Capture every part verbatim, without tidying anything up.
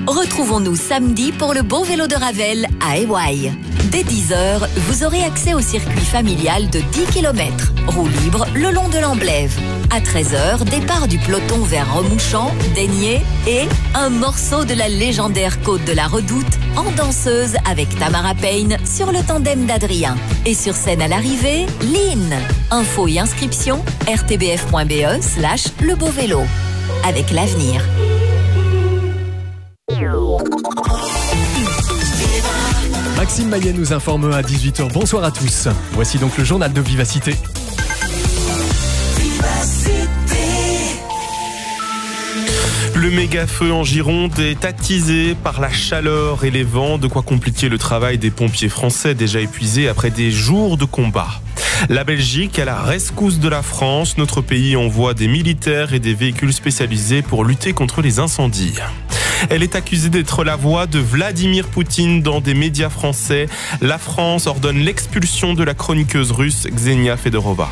Retrouvons-nous samedi pour le beau vélo de Ravel à Éwaille. Dès dix heures, vous aurez accès au circuit familial de dix kilomètres, roue libre le long de l'Amblève. À treize heures, départ du peloton vers Remouchant, Daigné et un morceau de la légendaire côte de la Redoute en danseuse avec Tamara Payne sur le tandem d'Adrien. Et sur scène à l'arrivée, Lynn. Infos et inscriptions, r t b f point b e slash le beau vélo. Avec l'avenir. Maxime Maillet nous informe à dix-huit heures. Bonsoir à tous. Voici donc le journal de Vivacité. Le méga-feu en Gironde est attisé par la chaleur et les vents, de quoi compliquer le travail des pompiers français déjà épuisés après des jours de combat. La Belgique à la rescousse de la France. Notre pays envoie des militaires et des véhicules spécialisés pour lutter contre les incendies. Elle est accusée d'être la voix de Vladimir Poutine dans des médias français. La France ordonne l'expulsion de la chroniqueuse russe Ksenia Fedorova.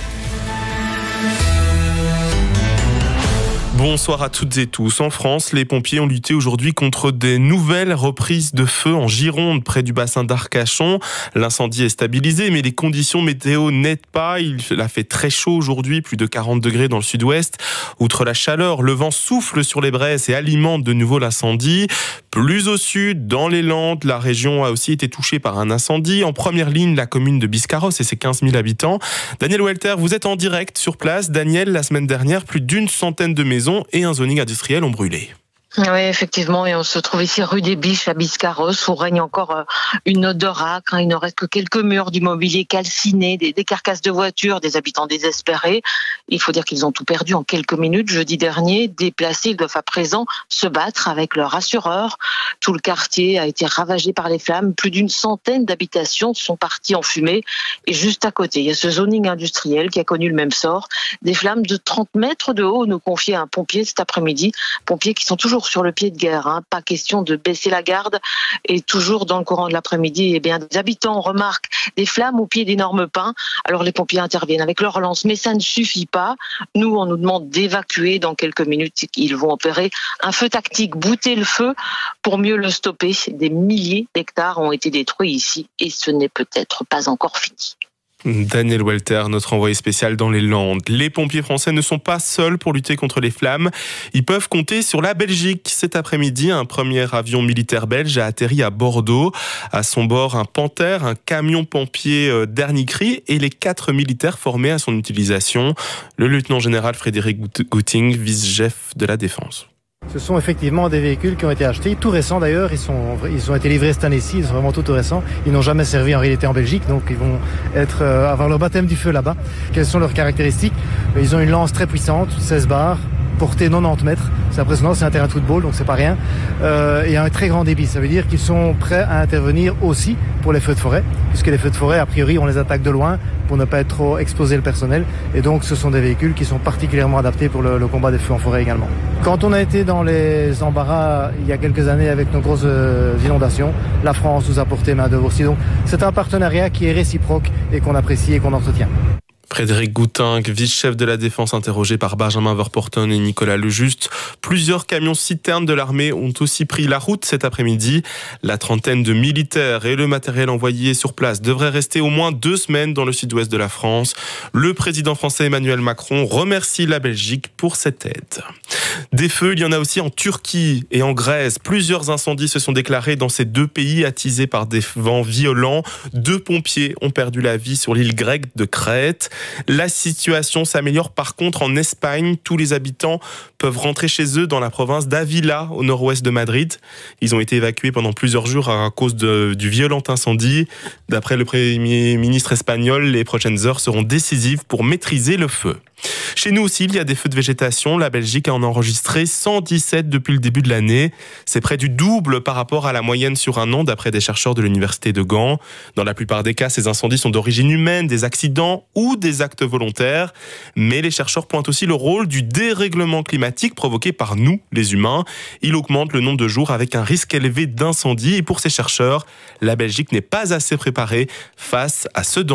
Bonsoir à toutes et tous. En France, les pompiers ont lutté aujourd'hui contre des nouvelles reprises de feu en Gironde, près du bassin d'Arcachon. L'incendie est stabilisé, mais les conditions météo n'aident pas. Il a fait très chaud aujourd'hui, plus de quarante degrés dans le sud-ouest. Outre la chaleur, le vent souffle sur les braises et alimente de nouveau l'incendie. Plus au sud, dans les Landes, la région a aussi été touchée par un incendie. En première ligne, la commune de Biscarrosse et ses quinze mille habitants. Daniel Welter, vous êtes en direct sur place. Daniel, la semaine dernière, plus d'une centaine de maisons et un zoning industriel ont brûlé. Oui, effectivement, et on se trouve ici rue des Biches à Biscarrosse où règne encore une odeur âcre. Il ne reste que quelques murs du mobilier calciné, des, des carcasses de voitures, des habitants désespérés. Il faut dire qu'ils ont tout perdu en quelques minutes. Jeudi dernier, déplacés, ils doivent à présent se battre avec leur assureur. Tout le quartier a été ravagé par les flammes. Plus d'une centaine d'habitations sont parties en fumée. Et juste à côté, il y a ce zoning industriel qui a connu le même sort. Des flammes de trente mètres de haut, nous confiait un pompier cet après-midi. Pompiers qui sont toujours sur le pied de guerre, hein. Pas question de baisser la garde. Et toujours dans le courant de l'après-midi, eh bien, des habitants remarquent des flammes au pied d'énormes pins. Alors les pompiers interviennent avec leur lance, mais ça ne suffit pas. Nous, on nous demande d'évacuer dans quelques minutes. Ils vont opérer un feu tactique, bouter le feu pour mieux le stopper. Des milliers d'hectares ont été détruits ici et ce n'est peut-être pas encore fini. Daniel Welter, notre envoyé spécial dans les Landes. Les pompiers français ne sont pas seuls pour lutter contre les flammes. Ils peuvent compter sur la Belgique. Cet après-midi, un premier avion militaire belge a atterri à Bordeaux. À son bord, un Panther, un camion pompier dernier cri et les quatre militaires formés à son utilisation. Le lieutenant-général Frédéric Gouting, vice-chef de la Défense. Ce sont effectivement des véhicules qui ont été achetés, tout récents d'ailleurs, ils, sont, ils ont été livrés cette année-ci, ils sont vraiment tout, tout récents. Ils n'ont jamais servi en réalité en Belgique, donc ils vont être, euh, avoir leur baptême du feu là-bas. Quelles sont leurs caractéristiques? Ils ont une lance très puissante, seize barres, portée quatre-vingt-dix mètres, c'est impressionnant, c'est un terrain de football, donc c'est pas rien. Euh, et un très grand débit, ça veut dire qu'ils sont prêts à intervenir aussi pour les feux de forêt, puisque les feux de forêt, a priori, on les attaque de loin pour ne pas être trop exposer le personnel. Et donc ce sont des véhicules qui sont particulièrement adaptés pour le, le combat des feux en forêt également. Quand on a été dans les embarras il y a quelques années avec nos grosses euh, inondations, la France nous a porté main d'œuvre aussi. Donc c'est un partenariat qui est réciproque et qu'on apprécie et qu'on entretient. Frédéric Gouting, vice-chef de la Défense, interrogé par Benjamin Verporten et Nicolas Lejuste. Plusieurs camions citernes de l'armée ont aussi pris la route cet après-midi. La trentaine de militaires et le matériel envoyé sur place devraient rester au moins deux semaines dans le sud-ouest de la France. Le président français Emmanuel Macron remercie la Belgique pour cette aide. Des feux, il y en a aussi en Turquie et en Grèce. Plusieurs incendies se sont déclarés dans ces deux pays attisés par des vents violents. Deux pompiers ont perdu la vie sur l'île grecque de Crète. La situation s'améliore par contre en Espagne. Tous les habitants peuvent rentrer chez eux dans la province d'Avila, au nord-ouest de Madrid. Ils ont été évacués pendant plusieurs jours à cause de, du violent incendie. D'après le Premier ministre espagnol, les prochaines heures seront décisives pour maîtriser le feu. Chez nous aussi, il y a des feux de végétation. La Belgique en a enregistré cent dix-sept depuis le début de l'année. C'est près du double par rapport à la moyenne sur un an, d'après des chercheurs de l'université de Gand. Dans la plupart des cas, ces incendies sont d'origine humaine, des accidents ou des actes volontaires. Mais les chercheurs pointent aussi le rôle du dérèglement climatique provoqué par nous, les humains. Il augmente le nombre de jours avec un risque élevé d'incendie. Et pour ces chercheurs, la Belgique n'est pas assez préparée face à ce danger.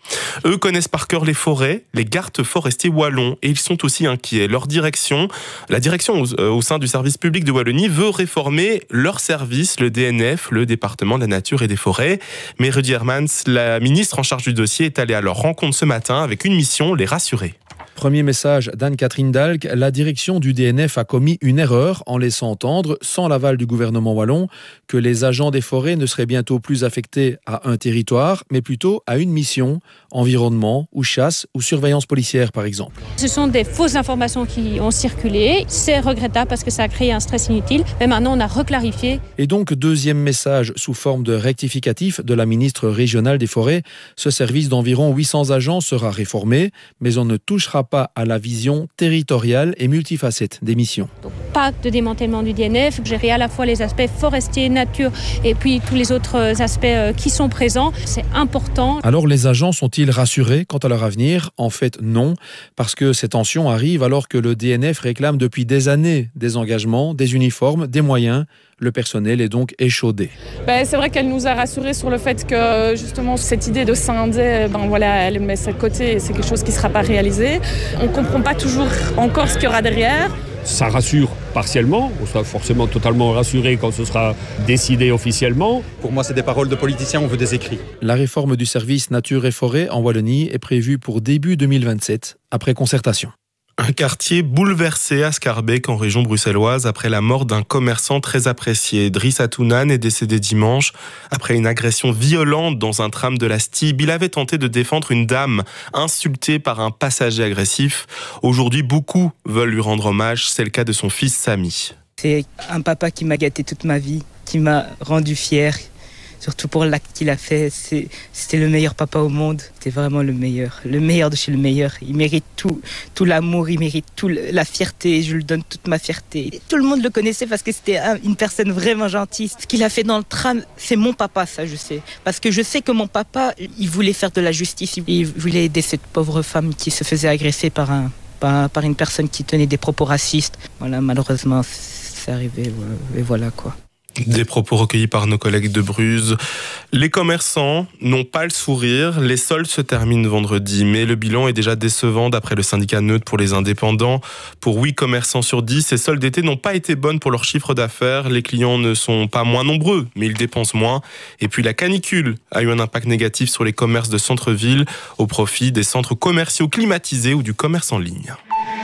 Eux connaissent par cœur les forêts, les gardes forestiers wallons, et ils sont aussi inquiets. Leur direction, la direction au, euh, au sein du service public de Wallonie veut réformer leur service, le D N F, le département de la nature et des forêts. Mais Rudy Hermans, la ministre en charge du dossier, est allée à leur rencontre ce matin avec une mission, les rassurer. Premier message d'Anne-Catherine Dalk, la direction du D N F a commis une erreur en laissant entendre, sans l'aval du gouvernement wallon, que les agents des forêts ne seraient bientôt plus affectés à un territoire, mais plutôt à une mission, environnement ou chasse ou surveillance policière par exemple. Ce sont des fausses informations qui ont circulé, c'est regrettable parce que ça a créé un stress inutile, mais maintenant on a reclarifié. Et donc deuxième message sous forme de rectificatif de la ministre régionale des forêts, ce service d'environ huit cents agents sera réformé, mais on ne touchera pas à la vision territoriale et multifacette des missions. Donc, pas de démantèlement du D N F, gérer à la fois les aspects forestiers, nature et puis tous les autres aspects qui sont présents, c'est important. Alors les agents sont-ils rassurés quant à leur avenir ? En fait non, parce que ces tensions arrivent alors que le D N F réclame depuis des années des engagements, des uniformes, des moyens. Le personnel est donc échaudé. Ben, c'est vrai qu'elle nous a rassurés sur le fait que justement cette idée de scinder, ben, voilà, elle met ça de côté et c'est quelque chose qui ne sera pas réalisé. On ne comprend pas toujours encore ce qu'il y aura derrière. Ça rassure partiellement, on sera forcément totalement rassuré quand ce sera décidé officiellement. Pour moi, c'est des paroles de politiciens, on veut des écrits. La réforme du service nature et forêt en Wallonie est prévue pour début deux mille vingt-sept, après concertation. Un quartier bouleversé à Schaerbeek en région bruxelloise après la mort d'un commerçant très apprécié. Driss Atounan est décédé dimanche après une agression violente dans un tram de la Stib. Il avait tenté de défendre une dame insultée par un passager agressif. Aujourd'hui, beaucoup veulent lui rendre hommage. C'est le cas de son fils Samy. C'est un papa qui m'a gâté toute ma vie, qui m'a rendu fier. Surtout pour l'acte qu'il a fait, c'est, c'était le meilleur papa au monde. C'était vraiment le meilleur, le meilleur de chez le meilleur. Il mérite tout, tout l'amour, il mérite toute la fierté. Je lui donne toute ma fierté. Et tout le monde le connaissait parce que c'était un, une personne vraiment gentille. Ce qu'il a fait dans le tram, c'est mon papa, ça je sais. Parce que je sais que mon papa, il voulait faire de la justice. Il voulait aider cette pauvre femme qui se faisait agresser par, un, par, par une personne qui tenait des propos racistes. Voilà, malheureusement, c'est arrivé. Et voilà quoi. Des propos recueillis par nos collègues de Bruges. Les commerçants n'ont pas le sourire. Les soldes se terminent vendredi, mais le bilan est déjà décevant d'après le syndicat neutre pour les indépendants. Pour huit commerçants sur dix, ces soldes d'été n'ont pas été bonnes pour leur chiffre d'affaires. Les clients ne sont pas moins nombreux, mais ils dépensent moins. Et puis la canicule a eu un impact négatif sur les commerces de centre-ville au profit des centres commerciaux climatisés ou du commerce en ligne.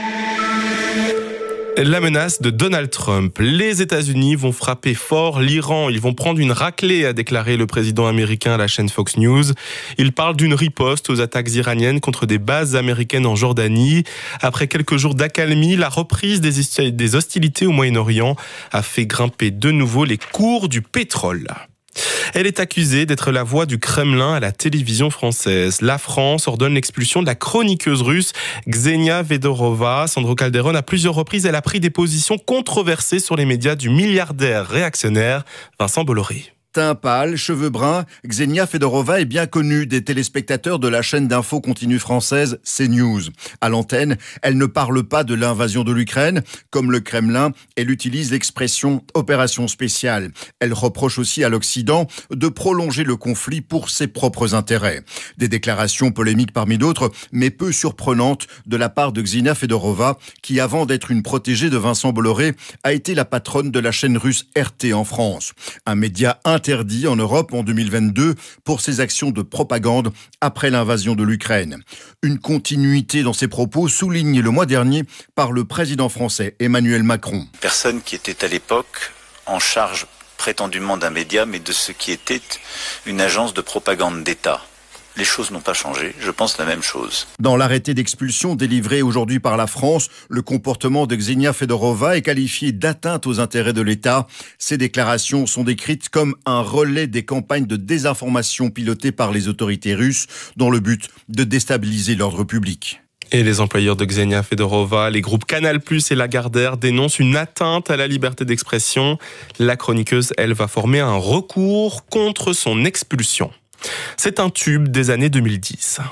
La menace de Donald Trump. Les États-Unis vont frapper fort l'Iran. Ils vont prendre une raclée, a déclaré le président américain à la chaîne Fox News. Il parle d'une riposte aux attaques iraniennes contre des bases américaines en Jordanie. Après quelques jours d'accalmie, la reprise des hostilités au Moyen-Orient a fait grimper de nouveau les cours du pétrole. Elle est accusée d'être la voix du Kremlin à la télévision française. La France ordonne l'expulsion de la chroniqueuse russe Ksenia Fedorova. Sandro Calderon, à plusieurs reprises, elle a pris des positions controversées sur les médias du milliardaire réactionnaire Vincent Bolloré. Teint pâle, cheveux bruns, Ksenia Fedorova est bien connue des téléspectateurs de la chaîne d'info continue française CNews. À l'antenne, elle ne parle pas de l'invasion de l'Ukraine. Comme le Kremlin, elle utilise l'expression « opération spéciale ». Elle reproche aussi à l'Occident de prolonger le conflit pour ses propres intérêts. Des déclarations polémiques parmi d'autres, mais peu surprenantes de la part de Ksenia Fedorova, qui avant d'être une protégée de Vincent Bolloré, a été la patronne de la chaîne russe R T en France. Un média interdit en Europe en deux mille vingt-deux pour ses actions de propagande après l'invasion de l'Ukraine. Une continuité dans ses propos soulignée le mois dernier par le président français Emmanuel Macron. Personne qui était à l'époque en charge prétendument d'un média, mais de ce qui était une agence de propagande d'État. Les choses n'ont pas changé, je pense la même chose. Dans l'arrêté d'expulsion délivré aujourd'hui par la France, le comportement de Ksenia Fedorova est qualifié d'atteinte aux intérêts de l'État. Ces déclarations sont décrites comme un relais des campagnes de désinformation pilotées par les autorités russes dans le but de déstabiliser l'ordre public. Et les employeurs de Ksenia Fedorova, les groupes Canal plus et Lagardère dénoncent une atteinte à la liberté d'expression. La chroniqueuse, elle, va former un recours contre son expulsion. C'est un tube des années deux mille dix.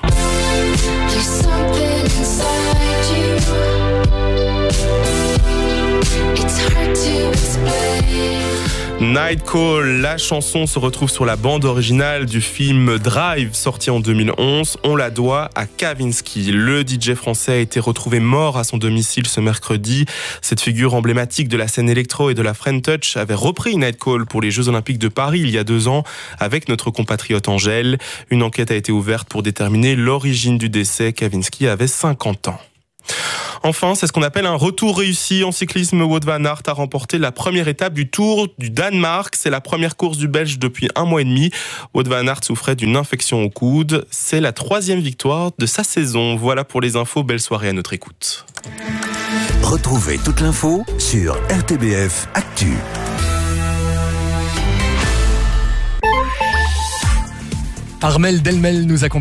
Night Call, la chanson se retrouve sur la bande originale du film Drive, sorti en deux mille onze. On la doit à Kavinsky. Le D J français a été retrouvé mort à son domicile ce mercredi. Cette figure emblématique de la scène électro et de la French Touch avait repris Night Call pour les Jeux Olympiques de Paris il y a deux ans avec notre compatriote Angèle. Une enquête a été ouverte pour déterminer l'origine du décès. Kavinsky avait cinquante ans. Enfin, c'est ce qu'on appelle un retour réussi en cyclisme. Wout van Aert a remporté la première étape du Tour du Danemark. C'est la première course du Belge depuis un mois et demi. Wout van Aert souffrait d'une infection au coude. C'est la troisième victoire de sa saison. Voilà pour les infos. Belle soirée à notre écoute. Retrouvez toute l'info sur R T B F Actu. Armel Delmel nous accompagne.